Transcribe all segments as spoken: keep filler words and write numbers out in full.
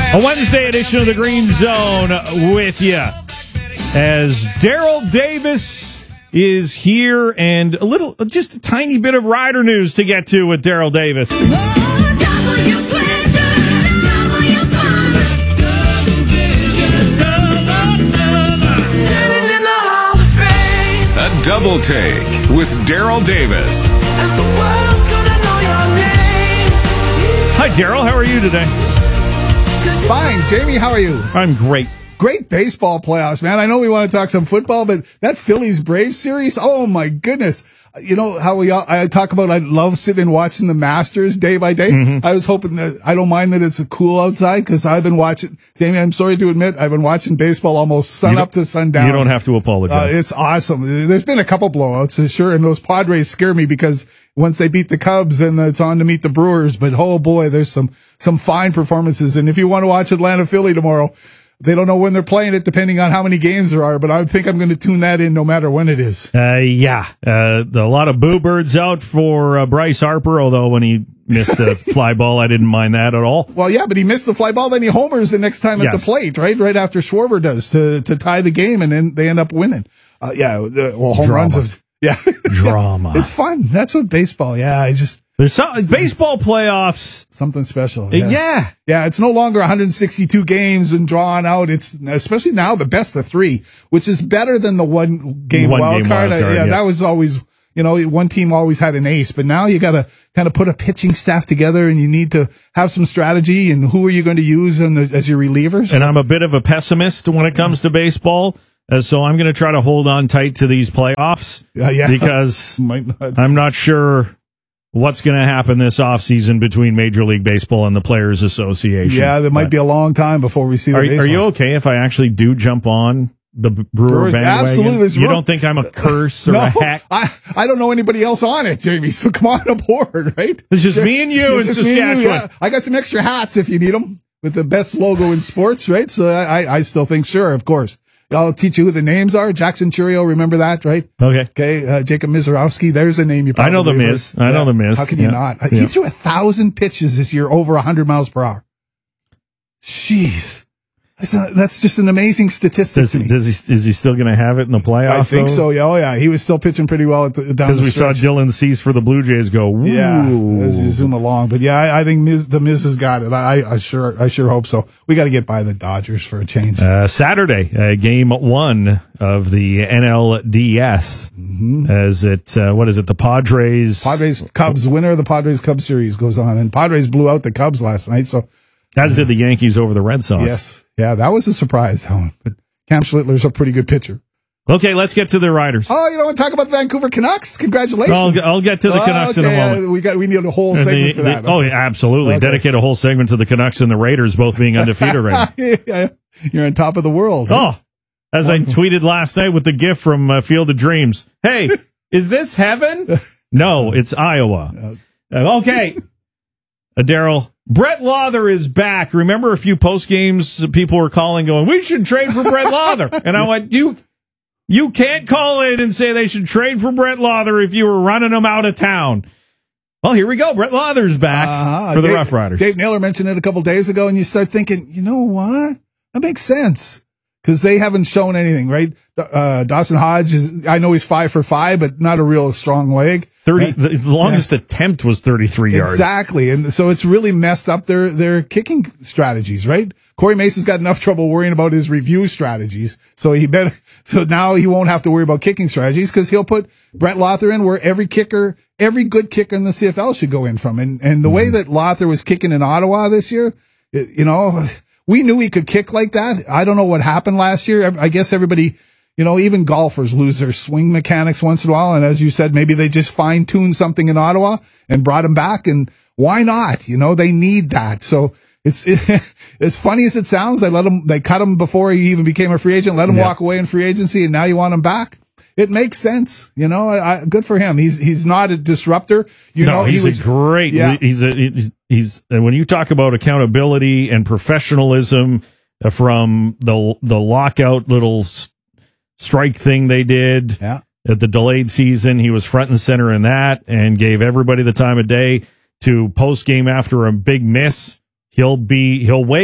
A Wednesday edition of the Green Zone with you as Daryl Davis is here, and a little, just a tiny bit of Rider news to get to with Daryl Davis. A double take with Daryl Davis. Hi, Daryl. How are you today? Fine. Jamie, how are you? I'm great. Great baseball playoffs, man. I know we want to talk some football, but that Phillies Braves series, oh my goodness. You know how we all, I talk about I love sitting and watching the Masters day by day. Mm-hmm. I was hoping that I don't mind that it's cool outside because I've been watching, Jamie, I'm sorry to admit, I've been watching baseball almost sun up to sundown. You don't have to apologize. Uh, it's awesome. There's been a couple blowouts, sure, and those Padres scare me because once they beat the Cubs and it's on to meet the Brewers, but oh boy, there's some, some fine performances. And if you want to watch Atlanta Philly tomorrow, they don't know when they're playing it, depending on how many games there are, but I think I'm going to tune that in no matter when it is. Uh, yeah. Uh, a lot of boo birds out for uh, Bryce Harper, although when he missed the fly ball, I didn't mind that at all. Well, yeah, but he missed the fly ball, then he homers the next time yes. at the plate, right? Right after Schwarber does to, to tie the game, and then they end up winning. Uh, yeah, the, well, home Drama. runs of, yeah. Drama. It's fun. That's what baseball, yeah, I just. There's some baseball playoffs. Something special. Yeah. Yeah. yeah. Yeah. It's no longer one hundred sixty-two games and drawn out. It's especially now the best of three, which is better than the one game one wild game card. wild card yeah, yeah. That was always, you know, one team always had an ace, but now you got to kind of put a pitching staff together and you need to have some strategy and who are you going to use in the, as your relievers? And I'm a bit of a pessimist when it comes to baseball. Uh, so I'm going to try to hold on tight to these playoffs uh, yeah. because Might not. I'm not sure what's going to happen this offseason between Major League Baseball and the Players Association. Yeah, there might but be a long time before we see the are, baseball. Are you okay if I actually do jump on the Brewer Brewers, bandwagon? absolutely. You don't think I'm a curse or no, a hex? I, I don't know anybody else on it, Jamie, so come on aboard, right? It's just me and you in Saskatchewan. You, yeah. I got some extra hats if you need them with the best logo in sports, right? So I, I still think, sure, of course. I'll teach you who the names are. Jackson Churio, remember that, right? Okay. Okay. Uh, Jacob Mizorowski, there's a name you probably I know the Miz. I yeah. know the Miz. How can yeah. you not? Yeah. He threw a thousand pitches this year over a hundred miles per hour. Jeez. That's, a, that's just an amazing statistic. Does, to me. does he, is he still going to have it in the playoffs? I think though? so. Yeah. Oh, yeah. He was still pitching pretty well at the, down the Because we stretch. saw Dylan Cease for the Blue Jays go, woo. Yeah, as you zoom along. But yeah, I, I think Miz, the Miz has got it. I, I sure, I sure hope so. We got to get by the Dodgers for a change. Uh, Saturday, uh, game one of the N L D S. Mm-hmm. As it, uh, what is it? The Padres. Padres Cubs winner of the Padres Cubs series goes on, and Padres blew out the Cubs last night. So, as did the Yankees over the Red Sox. Yes, yeah, that was a surprise. But Cam Schlittler's a pretty good pitcher. Okay, let's get to the Riders. Oh, you don't want to talk about the Vancouver Canucks? Congratulations. I'll, I'll get to the Canucks oh, okay. in a moment. We got we need a whole segment the, for that. The, oh, yeah, absolutely. Okay. Dedicate a whole segment to the Canucks and the Raiders both being undefeated right now. Yeah, you're on top of the world. Huh? Oh, as Wonderful. I tweeted last night with the gift from uh, Field of Dreams. Hey, is this heaven? No, it's Iowa. Uh, okay. Uh, Daryl, Brett Lauther is back. Remember a few post games people were calling going, we should trade for Brett Lauther. And I went, you you can't call in and say they should trade for Brett Lauther if you were running them out of town. Well, here we go. Brett Lauther's back uh-huh. for the Dave, Rough Riders. Dave Naylor mentioned it a couple days ago, and you start thinking, you know what? That makes sense. Because they haven't shown anything, right? Uh, Dawson Hodge is, I know he's five for five, but not a real strong leg. thirty, the, the longest yeah. attempt was thirty-three yards. Exactly. And so it's really messed up their, their kicking strategies, right? Corey Mason's got enough trouble worrying about his review strategies. So he better, so now he won't have to worry about kicking strategies because he'll put Brett Lauther in where every kicker, every good kicker in the C F L should go in from. And, and the mm-hmm. way that Lauther was kicking in Ottawa this year, it, you know, we knew he could kick like that. I don't know what happened last year. I guess everybody, you know, even golfers lose their swing mechanics once in a while. And as you said, maybe they just fine tuned something in Ottawa and brought him back. And why not? You know, they need that. So it's, it, as funny as it sounds, they let him, they cut him before he even became a free agent, let him yeah. walk away in free agency. And now you want him back. It makes sense. You know, I, good for him. He's, he's not a disruptor. You no, know, he's he was a great, yeah. he's a, he's, he's, and when you talk about accountability and professionalism from the, the lockout little strike thing they did yeah. at the delayed season, he was front and center in that and gave everybody the time of day to post game after a big miss. He'll be, he'll wait.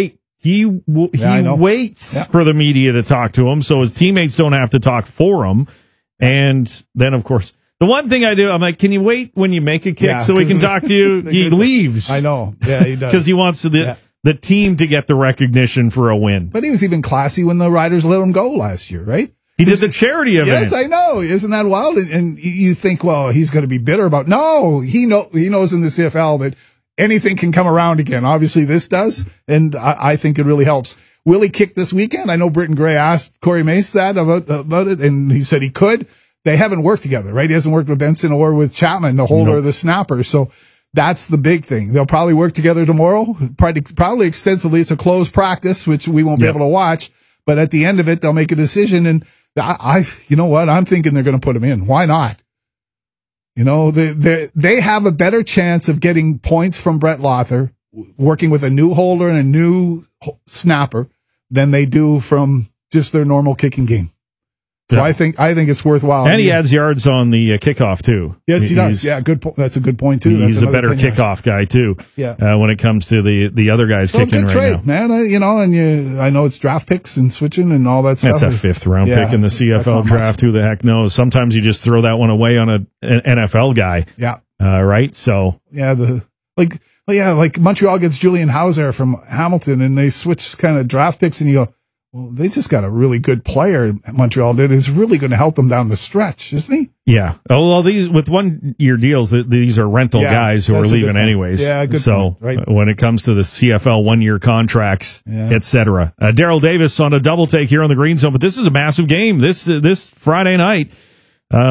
he w- Yeah, he waits yeah. for the media to talk to him, so his teammates don't have to talk for him. And then, of course, the one thing I do, I'm like, can you wait when you make a kick Yeah, so we can talk to you? He leaves. I know. Yeah, he does. Because he wants the, Yeah. the team to get the recognition for a win. But he was even classy when the Riders let him go last year, right? He did the charity event. Yes, I know. Isn't that wild? And, and you think, well, he's going to be bitter about. No, he know he knows in the C F L that anything can come around again. Obviously, this does, and I, I think it really helps. Will he kick this weekend? I know Britton Gray asked Corey Mace that about about it, and he said he could. They haven't worked together, right? He hasn't worked with Benson or with Chapman, the holder nope. of the snapper. So that's the big thing. They'll probably work together tomorrow, probably, probably extensively. It's a closed practice, which we won't yep. be able to watch. But at the end of it, they'll make a decision. And I, I you know what? I'm thinking they're going to put him in. Why not? You know, they, they, they have a better chance of getting points from Brett Lothar working with a new holder and a new snapper than they do from just their normal kicking game. So yeah. I think I think it's worthwhile. And he adds yards on the uh, kickoff too. Yes, he does. He's, Yeah, good. Po- that's a good point too. He's that's a better kickoff. kickoff guy too. Yeah. Uh, when it comes to the the other guys So kicking good right trade, now, man. I, you know, and you, I know it's draft picks and switching and all that stuff. that's a fifth round Yeah, pick in the C F L that's not draft. much. Who the heck knows? Sometimes you just throw that one away on a, an N F L guy. Yeah. Uh, right. So Yeah. The like. Yeah, like Montreal gets Julian Hauser from Hamilton, and they switch kind of draft picks, and you go, well, they just got a really good player. Montreal did is really going to help them down the stretch, isn't he? yeah. Oh, well, these with one year deals, th- these are rental Yeah, guys who are that's a good leaving point. anyways. Yeah, good So point, right. uh, when it comes to the C F L one year contracts, Yeah. et cetera. Uh, Daryl Davis on a double take here on the Green Zone, but this is a massive game this uh, this Friday night.